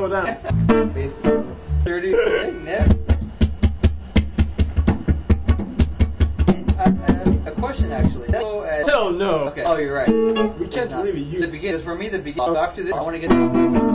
slow down. Basically. 30. Next. A question actually. Hell no. Okay. Oh, you're right. We can't It's not. believe it. The beginning. For me, the beginning. After this, I want to get.